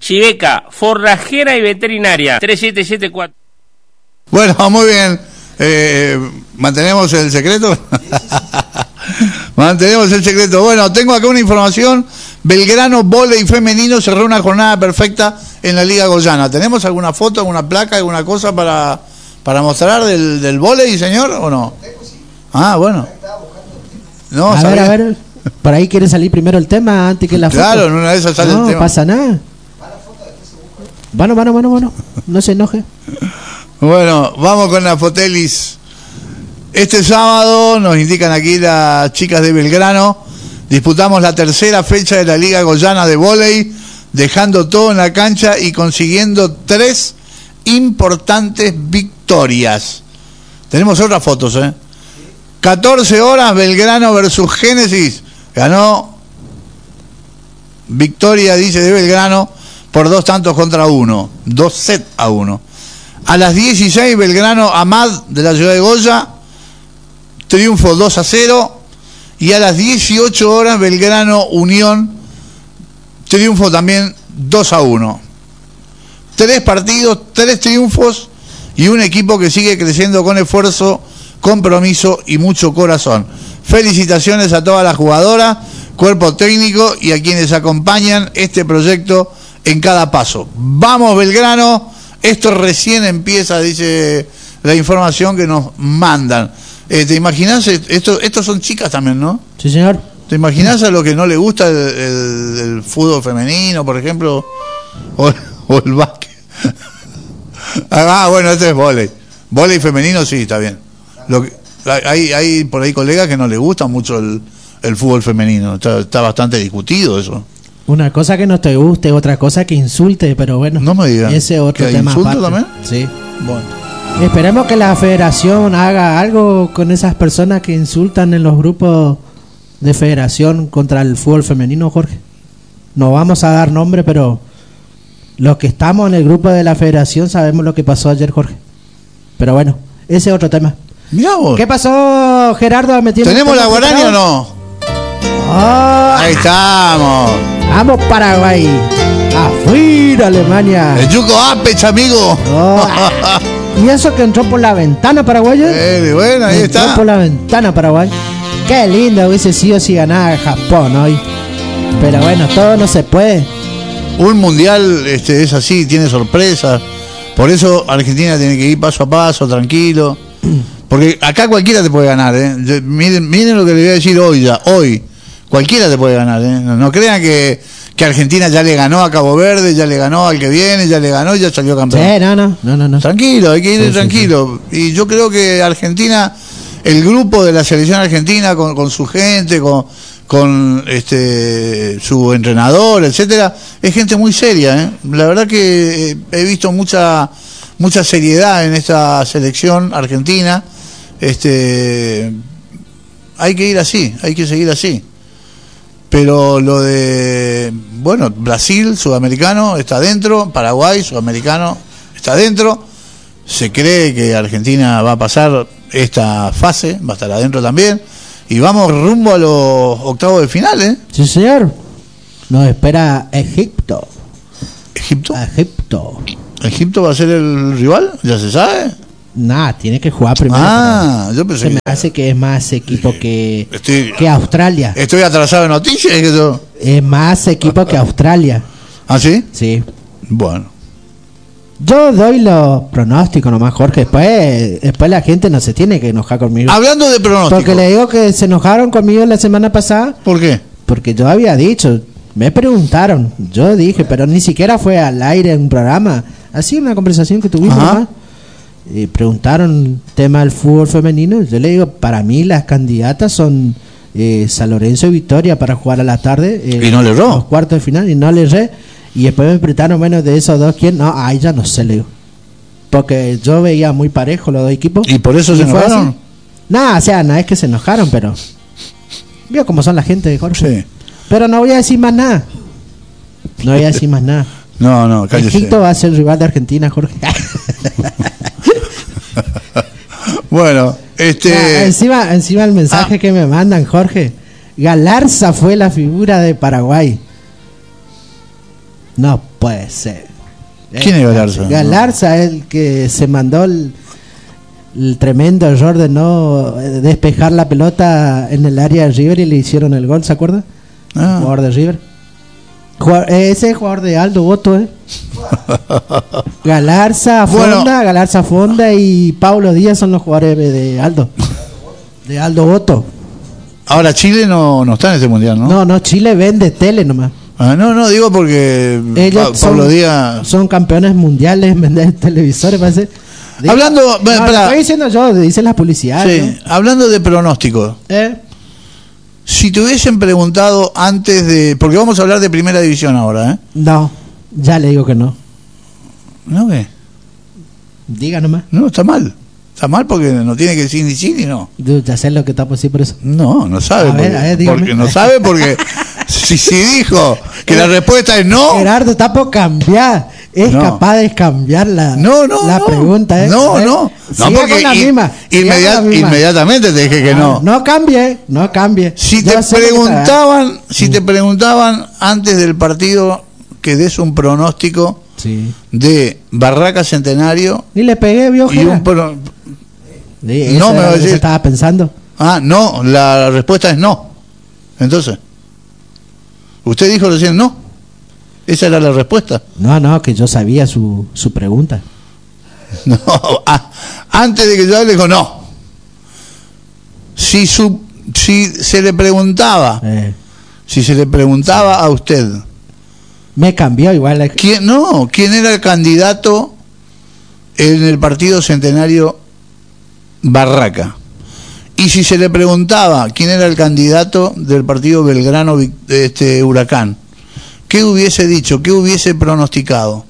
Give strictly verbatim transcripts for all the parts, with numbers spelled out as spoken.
Chiveca, forrajera y veterinaria, tres siete siete cuatro. Bueno, muy bien. Eh, ¿Mantenemos el secreto? Mantenemos el secreto. Bueno, tengo acá una información. Belgrano Vóley Femenino cerró una jornada perfecta en la Liga Goyana. ¿Tenemos alguna foto, alguna placa, alguna cosa para, para mostrar del, del vóley, señor, o no? Ah, bueno. No, a sabía. ver, a ver. Por ahí quiere salir primero el tema antes que la foto. Claro, en una de esas sale no, el tema. No pasa nada. Bueno, bueno, bueno, bueno. No se enoje. Bueno, vamos con la Fotelis. Este sábado, nos indican aquí las chicas de Belgrano, disputamos la tercera fecha de la Liga Goyana de Vóley, dejando todo en la cancha y consiguiendo tres importantes victorias. Tenemos otras fotos, ¿eh? catorce horas, Belgrano versus Génesis. Ganó victoria, dice, de Belgrano por dos tantos contra uno. Dos set a uno. A las dieciséis, Belgrano Amad de la ciudad de Goya, triunfo dos a cero. Y a las dieciocho horas, Belgrano Unión, triunfo también dos a uno. Tres partidos, tres triunfos y un equipo que sigue creciendo con esfuerzo, compromiso y mucho corazón. Felicitaciones a todas las jugadoras, cuerpo técnico y a quienes acompañan este proyecto en cada paso. Vamos, Belgrano, esto recién empieza, dice la información que nos mandan. Eh, ¿Te imaginas? Esto, estos son chicas también, ¿no? Sí, señor. ¿Te imaginas a lo que no le gusta el, el, el fútbol femenino, por ejemplo? O, o el básquet. Ah, bueno, este es vóley. Vóley femenino, sí, está bien. Lo que, hay, hay por ahí colegas que no les gusta mucho el, el fútbol femenino. Está, está bastante discutido eso. Una cosa que no te guste, otra cosa que insulte, pero bueno. No me digas. Ese otro ¿Que tema insulto aparte. también? Sí. Bueno. Esperemos que la federación haga algo con esas personas que insultan en los grupos de federación contra el fútbol femenino, Jorge. No vamos a dar nombre, pero los que estamos en el grupo de la federación sabemos lo que pasó ayer, Jorge. Pero bueno, ese es otro tema. Mirá vos. ¿Qué pasó, Gerardo? ¿Tenemos la guaraña o no? Oh, Ahí estamos. Vamos, Paraguay. Afuera, Alemania. El Yuko Apech, amigo. Oh, y eso que entró por la ventana, Paraguay. Eh, bueno, ahí entró está. por la ventana, Paraguay. Qué lindo hubiese sido si ganaba Japón hoy. Pero bueno, todo no se puede. Un mundial este, es así, tiene sorpresas. Por eso Argentina tiene que ir paso a paso, tranquilo. Porque acá cualquiera te puede ganar, ¿eh? Miren, miren lo que le voy a decir hoy ya, hoy. Cualquiera te puede ganar, ¿eh? No, no crean que, que Argentina ya le ganó a Cabo Verde, ya le ganó al que viene, ya le ganó y ya salió campeón. Sí, no, no, no, no, no. Tranquilo, hay que ir sí, tranquilo. Sí, sí. Y yo creo que Argentina, el grupo de la selección argentina, con, con su gente, con, con este su entrenador, etcétera, es gente muy seria, ¿eh? La verdad que he visto mucha mucha seriedad en esta selección argentina. Este, hay que ir así, hay que seguir así. Pero lo de, bueno, Brasil, sudamericano, está dentro, Paraguay, sudamericano, está dentro. Se cree que Argentina va a pasar esta fase, va a estar adentro también. Y vamos rumbo a los octavos de final, ¿eh? Sí, señor. Nos espera Egipto. ¿Egipto? Egipto. ¿Egipto va a ser el rival? ¿Ya se sabe? Nah, tiene que jugar primero. Ah, yo pensé Se me que... hace que es más equipo que, Estoy... que Australia. Estoy atrasado en noticias. ¿Es, que yo... es más equipo que Australia. ¿Ah, sí? Sí. Bueno. Yo doy los pronósticos nomás, Jorge. Después, después la gente no se tiene que enojar conmigo. Hablando de pronósticos. Porque le digo que se enojaron conmigo la semana pasada. ¿Por qué? Porque yo había dicho, me preguntaron, yo dije, pero ni siquiera fue al aire en un programa. Así una conversación que tuvimos nomás. Y preguntaron tema del fútbol femenino. Yo le digo, para mí las candidatas son eh, San Lorenzo y Victoria para jugar a la tarde. Eh, y no le erró. Los cuartos de final y no le erré. Y después me preguntaron, bueno, de esos dos, ¿quién? No, ahí ya no sé, le digo. Porque yo veía muy parejo los dos equipos. ¿Y por eso y se enojaron? Nada, o sea, no es que se enojaron, pero... Vio cómo son la gente, Jorge. Sí. Pero no voy a decir más nada. No voy a decir más nada. No, no, cállese. Egipto va a ser rival de Argentina, Jorge. Bueno, este... Ya, encima, encima el mensaje ah. que me mandan, Jorge. Galarza fue la figura de Paraguay. No, Puede ser. ¿Quién es Galarza? Galarza es el que se mandó el, el tremendo error de no despejar la pelota en el área de River y le hicieron el gol, ¿se acuerda? Ah. El jugador de River. Jugador, ese es jugador de Aldo Boto, ¿eh? Galarza, Fonda, bueno. Galarza, Fonda y Paulo Díaz son los jugadores de Aldo. De Aldo Boto. Ahora Chile no, no está en ese mundial, ¿no? No, no, Chile vende tele nomás. Ah, no, no, digo porque ellos pa Pablo son, Díaz son campeones mundiales en vender televisores, parece. Digo, hablando, no, para, lo estoy diciendo yo, dicen las publicidades. Sí, ¿no? Hablando de pronóstico. ¿Eh? Si te hubiesen preguntado antes de, porque vamos a hablar de primera división ahora, ¿eh? No, ya le digo que no. ¿No qué? Diga nomás. No, está mal. Está mal porque no tiene que decir ni sí ni no. Yo ya sé lo que está por decir por eso. No, no sabe. A ver, porque, a ver, dígame. porque no sabe porque si, si dijo que la respuesta es no. Gerardo está por cambiar. Es No. capaz de cambiar la, No, no, la no. pregunta. ¿eh? No, ¿Eh? no. Siga No, porque con la in- misma. Siga inmediat- con la misma. inmediatamente te dije que Ah, no. No cambie, no cambie. Si Yo te sé lo que está- preguntaban, si te preguntaban antes del partido que des un pronóstico Sí. de Barraca Centenario Ni le pegué, vio, y Gerardo. un pro- Sí, No eso me era va a lo que decir- yo estaba pensando. Ah, no, la respuesta es no. Entonces, usted dijo recién no. Esa era la respuesta. No, no, que yo sabía su, su pregunta. No, ah, antes de que yo hable, dijo no. Si su, si se le preguntaba, Eh, si se le preguntaba a usted, me cambió igual. la- ¿quién, no, quién era el candidato en el partido Centenario Barraca? Y si se le preguntaba quién era el candidato del partido Belgrano Vic- este Huracán, ¿qué hubiese dicho? ¿Qué hubiese pronosticado?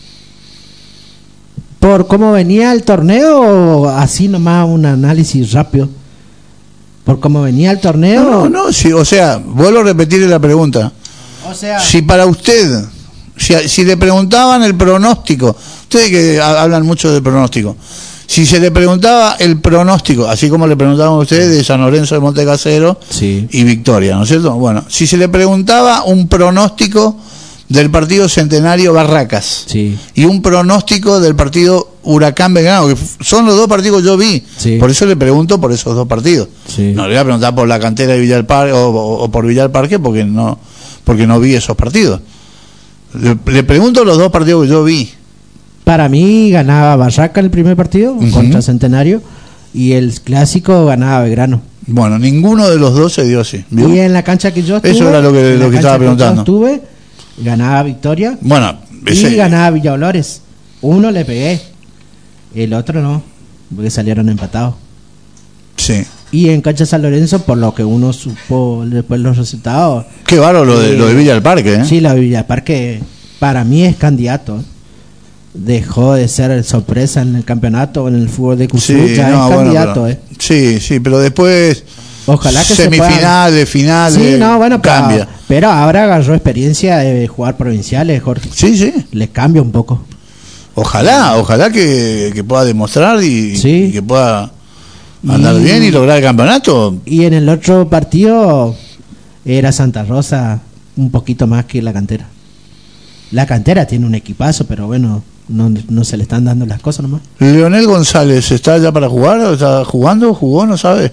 ¿Por cómo venía el torneo o así nomás un análisis rápido? ¿Por cómo venía el torneo? No, no, no, sí, o sea, vuelvo a repetir la pregunta. O sea, Si para usted, si, si le preguntaban el pronóstico, ustedes que ha- hablan mucho del pronóstico, si se le preguntaba el pronóstico, así como le preguntaban a ustedes de San Lorenzo de Montecasero sí. y Victoria, ¿no es cierto? Bueno, si se le preguntaba un pronóstico del partido Centenario Barracas Sí. y un pronóstico del partido Huracán Belgrano, que f- son los dos partidos que yo vi, Sí. por eso le pregunto por esos dos partidos. Sí. No le voy a preguntar por la cantera de Villa del Parque o, o- o por Villa del Parque porque no, porque no vi esos partidos. Le, le pregunto los dos partidos que yo vi. Para mí ganaba Barraca el primer partido Ujú. contra Centenario y el clásico ganaba Belgrano. Bueno, ninguno de los dos se dio así. ¿vio? Y en la cancha que yo estuve, Eso era lo que- en la lo que cancha estaba yo preguntando. estuve, ganaba Victoria Bueno, ese- y ganaba Villa Dolores. Uno le pegué, el otro no, porque salieron empatados. sí. Y en cancha San Lorenzo, por lo que uno supo después los resultados, Qué bárbaro lo de, Sí. lo de Villa del Parque, ¿eh? sí, la Villa del Parque para mí es candidato. Dejó de ser sorpresa en el campeonato, en el fútbol de Cusú, Sí, ya no, es bueno, candidato. pero- eh. sí, sí, pero después Ojalá que se pueda- semifinales, finales, Sí, no, bueno, pero, cambia. pero ahora agarró experiencia de jugar provinciales, Jorge. Sí, sí. Le cambia un poco. Ojalá, ojalá que, que pueda demostrar y, Sí. y que pueda andar Y- bien y lograr el campeonato. Y en el otro partido era Santa Rosa un poquito más que la cantera. La cantera tiene un equipazo, pero bueno, no, no se le están dando las cosas nomás. Leonel González, ¿está ya para jugar? ¿Está jugando? ¿Jugó? ¿No sabe?